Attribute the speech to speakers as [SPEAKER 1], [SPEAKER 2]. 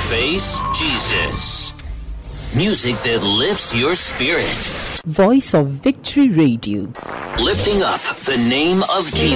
[SPEAKER 1] Face Jesus. Music that lifts your spirit.
[SPEAKER 2] Voice of Victory Radio.
[SPEAKER 1] Lifting up the name of Jesus.